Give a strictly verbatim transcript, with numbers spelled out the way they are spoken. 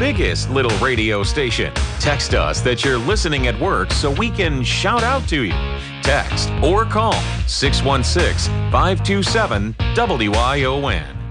biggest little radio station. Text us that you're listening at work so we can shout out to you. Text or call six one six, five two seven, W I O N.